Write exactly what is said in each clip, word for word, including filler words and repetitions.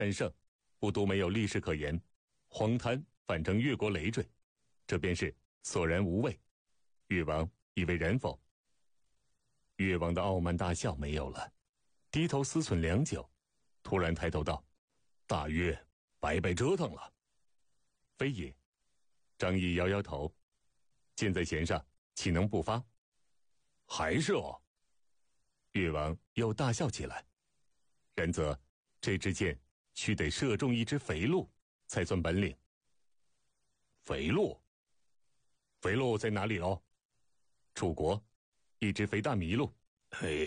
但胜，不独没有历史可言，荒滩反成越国累赘，这便是索然无味。越王以为然否？越王的傲慢大笑没有了，低头思忖良久，突然抬头道：“大约白白折腾了。”非也。张仪摇摇头，箭在弦上，岂能不发？还是哦。越王又大笑起来。然则这支箭须得射中一只肥鹿，才算本领。肥鹿？肥鹿在哪里哦？楚国，一只肥大麋鹿。嘿，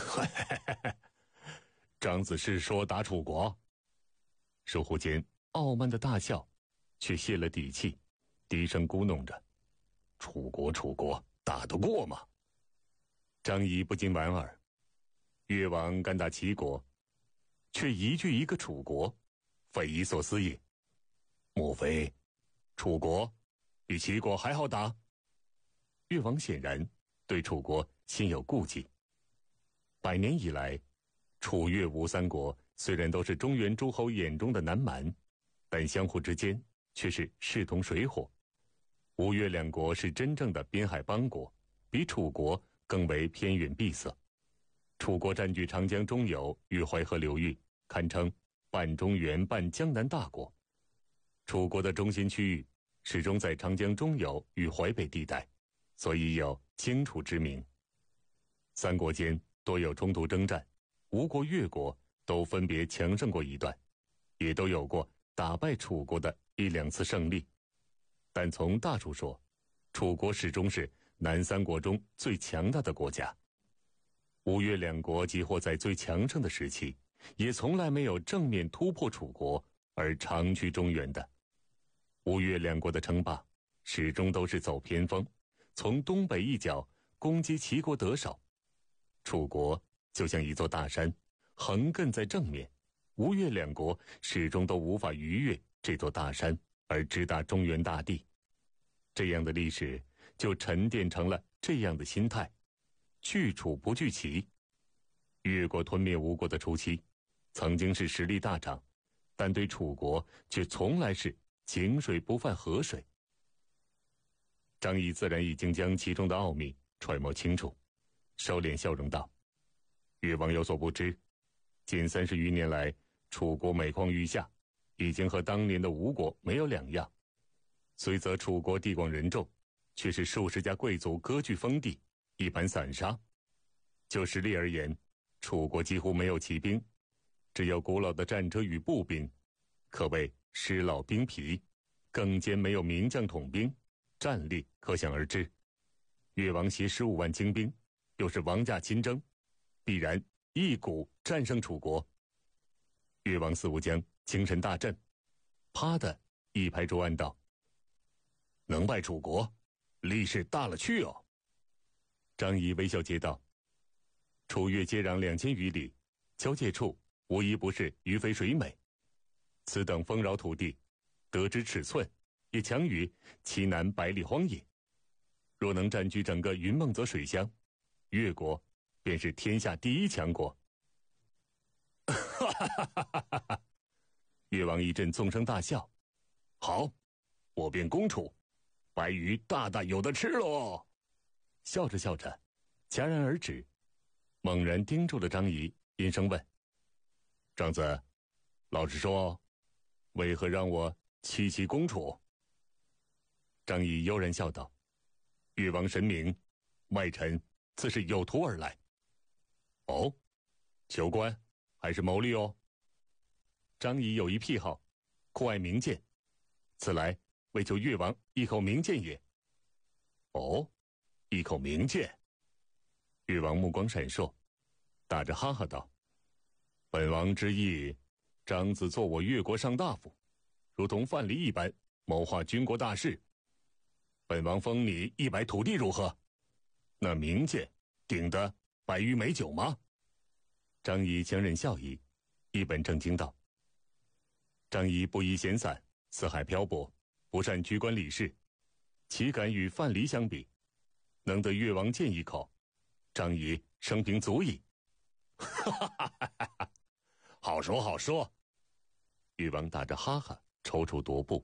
张子是说打楚国？倏忽间傲慢的大笑，却泄了底气，低声咕哝着：“楚国，楚国，打得过吗？”张仪不禁莞尔，越王敢打齐国，却一句一个楚国，匪夷所思也。莫非楚国比齐国还好打？越王显然对楚国心有顾忌。百年以来，楚越吴三国虽然都是中原诸侯眼中的南蛮，但相互之间却是势同水火。吴越两国是真正的边海邦国，比楚国更为偏远闭塞。楚国占据长江中游与淮河流域，堪称半中原半江南大国。楚国的中心区域始终在长江中游与淮北地带，所以有荆楚之名。三国间多有冲突征战，吴国、越国都分别强盛过一段，也都有过打败楚国的一两次胜利。但从大处说，楚国始终是南三国中最强大的国家。吴越两国即或在最强盛的时期，也从来没有正面突破楚国而长驱中原的。吴越两国的称霸始终都是走偏锋，从东北一角攻击齐国得手。楚国就像一座大山，横亘在正面，吴越两国始终都无法逾越这座大山而直达中原大地。这样的历史就沉淀成了这样的心态：惧楚不惧齐。越国吞灭吴国的初期，曾经是实力大涨，但对楚国却从来是井水不犯河水。张仪自然已经将其中的奥秘揣摩清楚，收敛笑容道：“越王有所不知，近三十余年来，楚国每况愈下，已经和当年的吴国没有两样。虽则楚国地广人众，却是数十家贵族割据封地，一盘散沙。就实力而言，楚国几乎没有骑兵，只有古老的战车与步兵，可谓失老兵疲，更兼没有名将统兵，战力可想而知。越王携十五万精兵，又是王驾亲征，必然一鼓战胜楚国。”越王司无疆精神大振，啪的一拍桌案道：“能败楚国，力士大了去哦。”张仪微笑接道：“楚越接壤两千余里，交界处无一不是鱼肥水美。此等丰饶土地，得之尺寸，也强于其南百里荒野。若能占据整个云梦泽水乡，越国便是天下第一强国。”哈哈哈哈哈哈！越王一阵纵声大笑：“好，我便攻楚，白鱼大大有得吃喽！”笑着笑着，戛然而止，猛然盯住了张仪，阴声问：“张子，老实说，为何让我弃其攻楚？”张仪悠然笑道：“越王神明，外臣自是有图而来。”“哦，求官还是谋利哦？”张仪有一癖好，酷爱名剑，此来为求越王一口名剑也。“哦，一口名剑。”越王目光闪烁，打着哈哈道：“本王之意，张子做我越国上大夫，如同范蠡一般谋划军国大事。本王封你一百土地如何？那名剑顶得百余美酒吗？”张仪强忍笑意，一本正经道：“张仪不宜闲散，四海漂泊，不善居官理事，岂敢与范蠡相比？能得越王剑一口，张仪生平足矣。”“哈哈哈哈哈！好说好说。” 越王打着哈哈，踌躇踱步。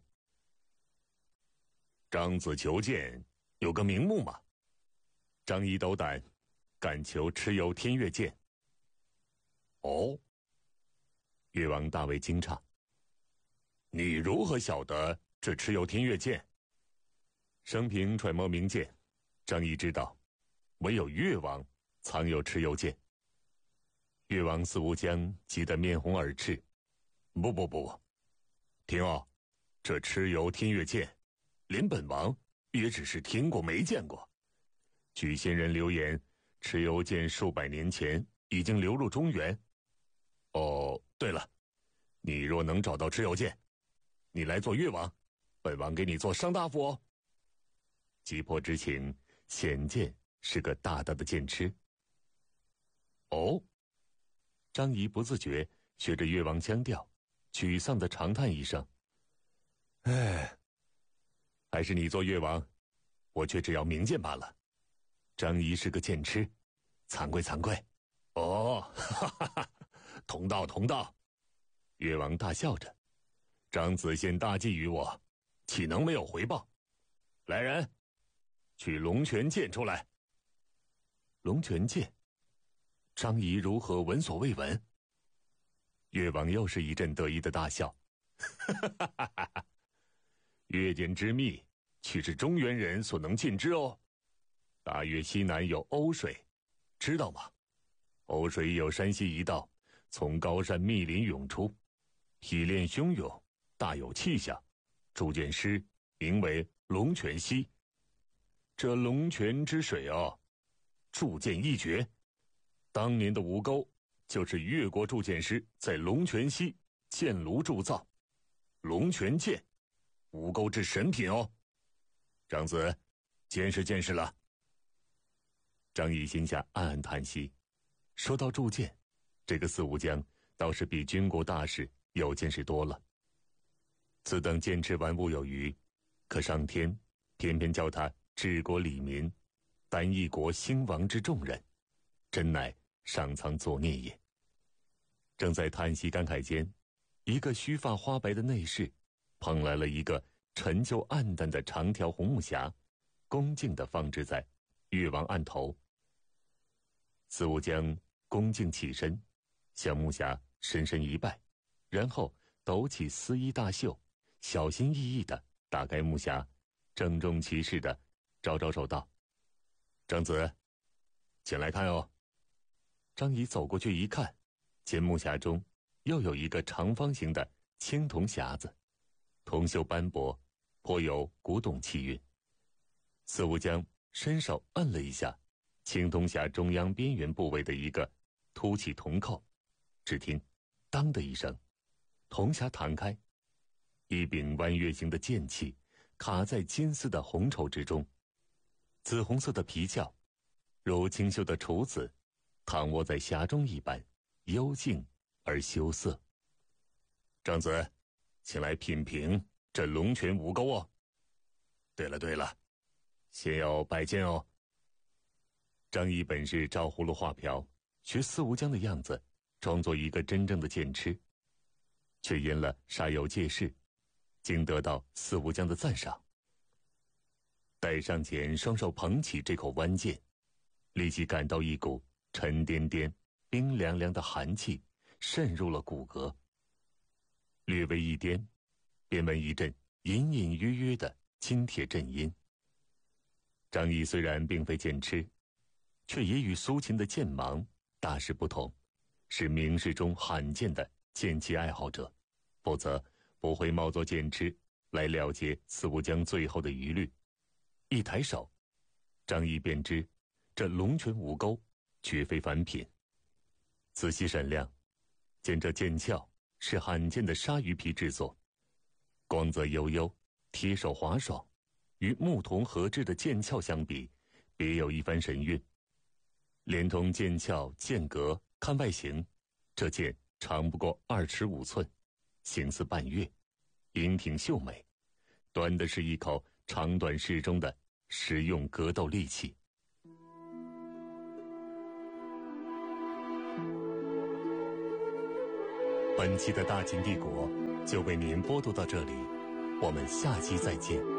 张子求剑有个名目吗？张仪斗胆，敢求蚩尤天月剑。哦，越王大为惊诧。你如何晓得这蚩尤天月剑？生平揣摩名剑，张仪知道，唯有越王藏有蚩尤剑。越王司无疆急得面红耳赤。不不不，听哦，这蚩尤天月剑，连本王也只是听过没见过。据先人流言，蚩尤剑数百年前已经流入中原。哦，对了，你若能找到蚩尤剑，你来做越王，本王给你做上大夫哦。急迫之情显见是个大大的剑痴。哦，张仪不自觉学着越王腔调，沮丧地长叹一声：“唉，还是你做越王，我却只要名剑罢了。张仪是个剑痴，惭愧惭愧。”哦，哈哈哈，同道同道。越王大笑着：“张子献大计于我，岂能没有回报？来人，取龙泉剑出来。”龙泉剑，张仪如何闻所未闻？越王又是一阵得意的大笑：“哈哈哈哈！越剑之秘，岂是中原人所能尽知哦？大越西南有瓯水，知道吗？瓯水有山溪一道，从高山密林涌出，提炼汹涌，大有气象。铸剑师名为龙泉溪。这龙泉之水哦，铸剑一绝。当年的吴钩就是越国铸剑师在龙泉溪剑炉铸造，龙泉剑，吴钩之神品哦。张子，见识见识了。”张仪心下暗暗叹息。说到铸剑，这个司无疆倒是比军国大事有见识多了。此等剑痴玩物有余，可上天偏偏叫他治国理民，担一国兴亡之重任，真乃上苍作孽也。正在叹息感慨间，一个须发花白的内侍捧来了一个陈旧暗淡的长条红木匣，恭敬地放置在越王案头。司无疆恭敬起身，向木匣深深一拜，然后抖起丝衣大袖，小心翼翼地打开木匣，郑重其事地招招手道：“张子，请来看哦。”张仪走过去一看，见木匣中又有一个长方形的青铜匣子，铜锈斑驳，颇有古董气韵。司无疆伸手摁了一下青铜匣中央边缘部位的一个凸起铜扣，只听“当”的一声，铜匣弹开，一柄弯月形的剑器卡在金丝的红绸之中，紫红色的皮鞘如清秀的处子，躺卧在匣中一般，幽静而羞涩。张子，请来品评这龙泉吴钩哦。对了对了，先要拜见哦。张仪本是照葫芦画瓢，学司无疆的样子，装作一个真正的剑痴，却因了煞有介事，竟得到司无疆的赞赏。待上前双手捧起这口弯剑，立即感到一股沉甸甸、冰凉凉的寒气渗入了骨骼。略微一颠，便闻一阵隐隐约约的金铁震音。张仪虽然并非剑痴，却也与苏秦的剑盲大事不同，是名士中罕见的剑器爱好者，否则不会冒作剑痴来了结司无疆最后的疑虑。一抬手，张仪便知这龙泉吴钩绝非凡品。仔细审量，见这剑鞘是罕见的鲨鱼皮制作，光泽悠悠，贴手滑爽，与木铜合制的剑鞘相比，别有一番神韵。连同剑鞘剑格看外形，这剑长不过二尺五寸，形似半月，银挺秀美，端的是一口长短适中的实用格斗利器。 本期的大秦帝国就为您播读到这里，我们下期再见。